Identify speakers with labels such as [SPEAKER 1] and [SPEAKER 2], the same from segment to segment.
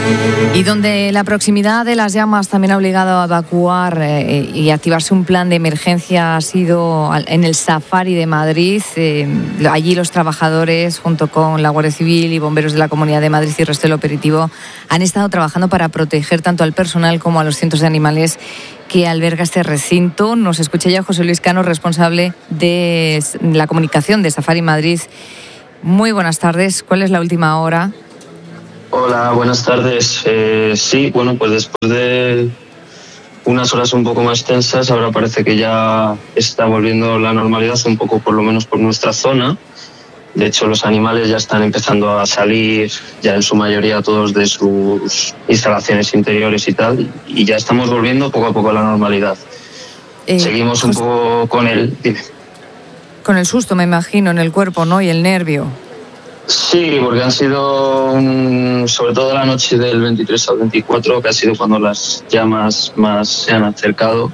[SPEAKER 1] Y donde la proximidad de las llamas también ha obligado a evacuar y activarse un plan de emergencia ha sido en el Safari de Madrid. Allí los trabajadores, junto con la Guardia Civil y bomberos de la Comunidad de Madrid y el resto del operativo, han estado trabajando para proteger tanto al personal como a los cientos de animales que alberga este recinto. Nos escucha ya José Luis Cano, responsable de la comunicación de Safari Madrid. Muy buenas tardes. ¿Cuál es la última hora?
[SPEAKER 2] Hola, buenas tardes. Sí, bueno, pues después de unas horas un poco más tensas, ahora parece que ya está volviendo la normalidad, un poco por lo menos por nuestra zona. De hecho, los animales ya están empezando a salir, ya en su mayoría todos de sus instalaciones interiores y tal, y ya estamos volviendo poco a poco a la normalidad. Seguimos un poco con dime.
[SPEAKER 1] Con el susto, me imagino, en el cuerpo, ¿no? Y el nervio.
[SPEAKER 2] Sí, porque han sido, sobre todo la noche del 23 al 24, que ha sido cuando las llamas más se han acercado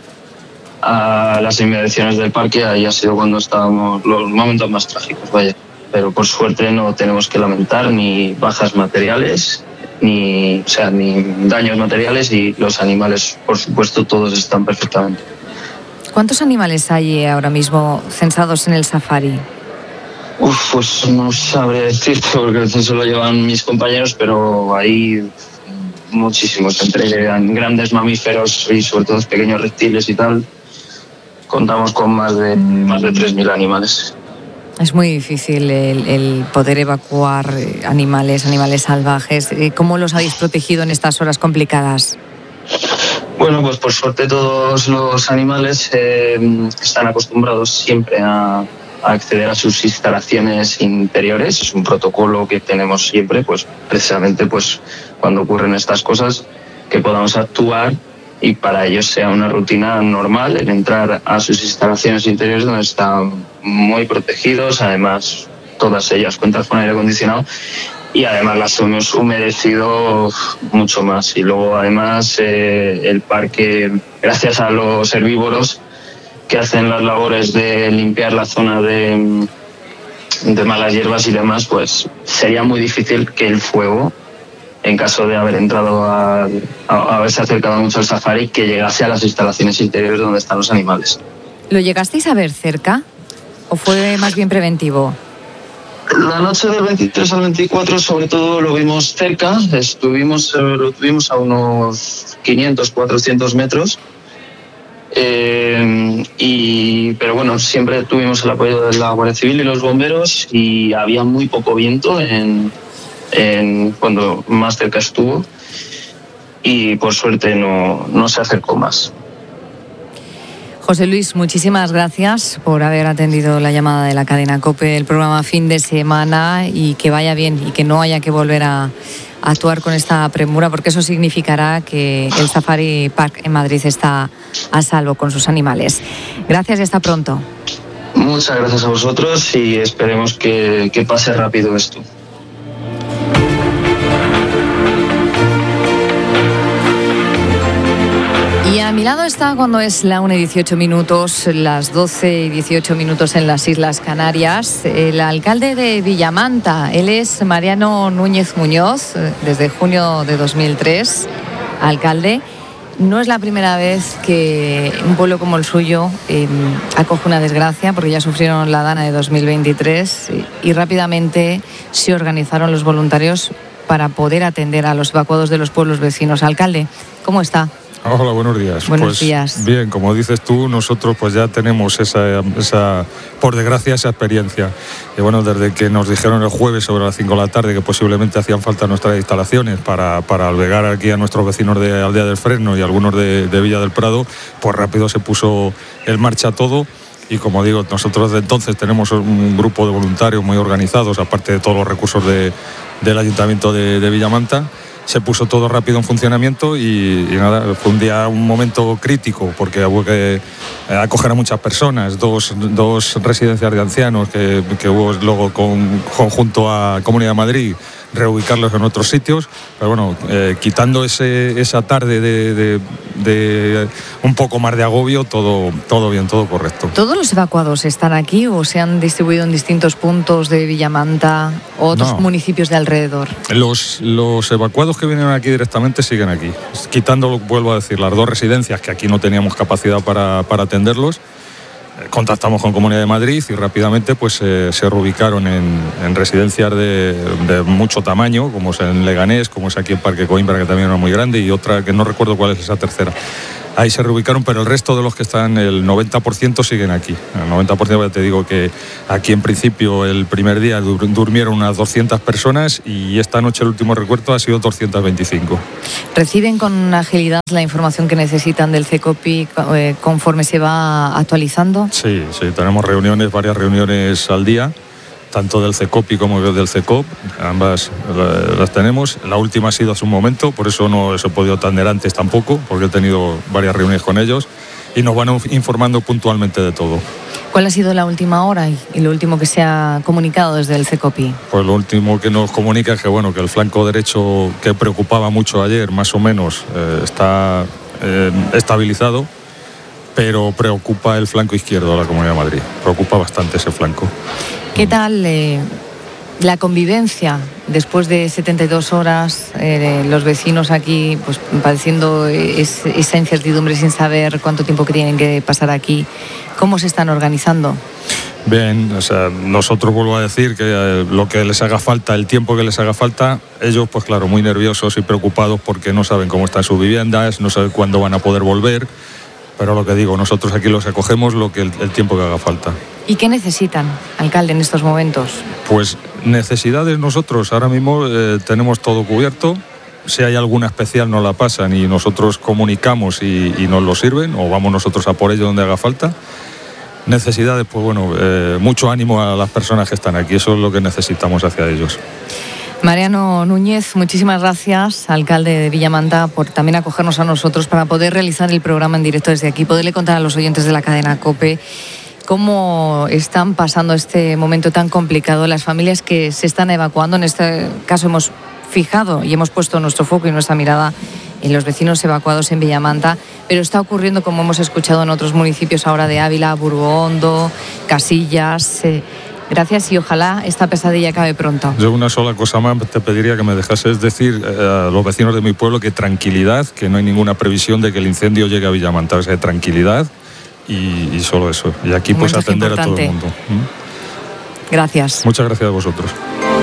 [SPEAKER 2] a las inmediaciones del parque. Ahí ha sido cuando estábamos los momentos más trágicos, vaya. Pero por suerte no tenemos que lamentar ni bajas materiales, ni daños materiales, y los animales, por supuesto, todos están perfectamente.
[SPEAKER 1] ¿Cuántos animales hay ahora mismo censados en el safari?
[SPEAKER 2] Pues no sabría decirte porque el censo lo llevan mis compañeros, pero hay muchísimos, entre grandes mamíferos y sobre todo pequeños reptiles y tal. Contamos con más de 3.000 animales.
[SPEAKER 1] Es muy difícil el poder evacuar animales salvajes. ¿Cómo los habéis protegido en estas horas complicadas?
[SPEAKER 2] Bueno, pues por suerte todos los animales están acostumbrados siempre a acceder a sus instalaciones interiores. Es un protocolo que tenemos siempre, pues precisamente pues cuando ocurren estas cosas, que podamos actuar y para ellos sea una rutina normal el entrar a sus instalaciones interiores, donde están muy protegidos. Además, todas ellas cuentan con aire acondicionado y además las hemos humedecido mucho más. Y luego además el parque, gracias a los herbívoros que hacen las labores de limpiar la zona de malas hierbas y demás, pues sería muy difícil que el fuego, en caso de haber entrado a haberse acercado mucho al safari, que llegase a las instalaciones interiores donde están los animales.
[SPEAKER 1] ¿Lo llegasteis a ver cerca o fue más bien preventivo?
[SPEAKER 2] La noche del 23 al 24 sobre todo lo vimos cerca, lo tuvimos a unos 500, 400 metros. Pero bueno, siempre tuvimos el apoyo de la Guardia Civil y los bomberos, y había muy poco viento cuando más cerca estuvo, y por suerte no se acercó más.
[SPEAKER 1] José Luis, muchísimas gracias por haber atendido la llamada de la cadena COPE, el programa Fin de Semana, y que vaya bien y que no haya que volver a actuar con esta premura, porque eso significará que el Safari Park en Madrid está a salvo con sus animales. Gracias y hasta pronto.
[SPEAKER 2] Muchas gracias a vosotros y esperemos que pase rápido esto.
[SPEAKER 1] Y a mi lado está, cuando es la 1:18, las 12:18 en las Islas Canarias, el alcalde de Villamanta. Él es Mariano Núñez Muñoz, desde junio de 2003, alcalde. No es la primera vez que un pueblo como el suyo acoge una desgracia, porque ya sufrieron la Dana de 2023 y rápidamente se organizaron los voluntarios para poder atender a los evacuados de los pueblos vecinos. Alcalde, ¿cómo está?
[SPEAKER 3] Hola, buenos días.
[SPEAKER 1] Buenos días.
[SPEAKER 3] Bien, como dices tú, nosotros pues ya tenemos esa, por desgracia, esa experiencia. Y bueno, desde que nos dijeron el jueves sobre las 5 de la tarde que posiblemente hacían falta nuestras instalaciones para albergar aquí a nuestros vecinos de Aldea del Fresno y algunos de Villa del Prado, pues rápido se puso en marcha todo. Y como digo, nosotros desde entonces tenemos un grupo de voluntarios muy organizados, aparte de todos los recursos del Ayuntamiento de Villamanta. Se puso todo rápido en funcionamiento y nada, fue un momento crítico porque hubo que acoger a muchas personas, dos residencias de ancianos que hubo luego junto a Comunidad de Madrid, reubicarlos en otros sitios, pero bueno, quitando esa tarde de un poco más de agobio, todo bien, todo correcto.
[SPEAKER 1] ¿Todos los evacuados están aquí o se han distribuido en distintos puntos de Villamanta o otros municipios de alrededor?
[SPEAKER 3] Los evacuados que vienen aquí directamente siguen aquí, quitando, vuelvo a decir, las 2 residencias que aquí no teníamos capacidad para atenderlos. Contactamos con Comunidad de Madrid y rápidamente pues se reubicaron en residencias de mucho tamaño, como es en Leganés, como es aquí en Parque Coimbra, que también era muy grande, y otra que no recuerdo cuál es esa tercera. Ahí se reubicaron, pero el resto de los que están, el 90% siguen aquí. El 90%, ya te digo que aquí en principio el primer día durmieron unas 200 personas y esta noche el último recuento ha sido 225.
[SPEAKER 1] ¿Reciben con agilidad la información que necesitan del CECOPI conforme se va actualizando?
[SPEAKER 3] Sí, tenemos varias reuniones al día, tanto del CECOPI como del CECOP, ambas las tenemos. La última ha sido hace un momento, por eso no os he podido atender antes tampoco, porque he tenido varias reuniones con ellos y nos van informando puntualmente de todo.
[SPEAKER 1] ¿Cuál ha sido la última hora y lo último que se ha comunicado desde el CECOPI?
[SPEAKER 3] Pues lo último que nos comunica es que el flanco derecho, que preocupaba mucho ayer, más o menos está estabilizado, pero preocupa el flanco izquierdo de la Comunidad de Madrid, preocupa bastante ese flanco.
[SPEAKER 1] ¿Qué tal la convivencia después de 72 horas? Los vecinos aquí pues padeciendo esa incertidumbre sin saber cuánto tiempo que tienen que pasar aquí. ¿Cómo se están organizando?
[SPEAKER 3] Bien, nosotros, vuelvo a decir, que lo que les haga falta, el tiempo que les haga falta, ellos pues claro, muy nerviosos y preocupados porque no saben cómo están sus viviendas, no saben cuándo van a poder volver. Pero lo que digo, nosotros aquí los acogemos el tiempo que haga falta.
[SPEAKER 1] ¿Y qué necesitan, alcalde, en estos momentos?
[SPEAKER 3] Pues necesidades nosotros ahora mismo tenemos todo cubierto. Si hay alguna especial nos la pasan y nosotros comunicamos y nos lo sirven, o vamos nosotros a por ello donde haga falta. Necesidades, pues mucho ánimo a las personas que están aquí, eso es lo que necesitamos hacia ellos.
[SPEAKER 1] Mariano Núñez, muchísimas gracias, alcalde de Villamanta, por también acogernos a nosotros para poder realizar el programa en directo desde aquí, poderle contar a los oyentes de la cadena COPE cómo están pasando este momento tan complicado las familias que se están evacuando. En este caso hemos fijado y hemos puesto nuestro foco y nuestra mirada en los vecinos evacuados en Villamanta, pero está ocurriendo, como hemos escuchado, en otros municipios ahora de Ávila, Burgondo, Casillas. Gracias y ojalá esta pesadilla acabe pronto.
[SPEAKER 3] Yo una sola cosa más te pediría que me dejases decir a los vecinos de mi pueblo que tranquilidad, que no hay ninguna previsión de que el incendio llegue a Villamanta, o sea, tranquilidad y solo eso. Y aquí pues atender a todo el mundo.
[SPEAKER 1] Gracias.
[SPEAKER 3] Muchas gracias a vosotros.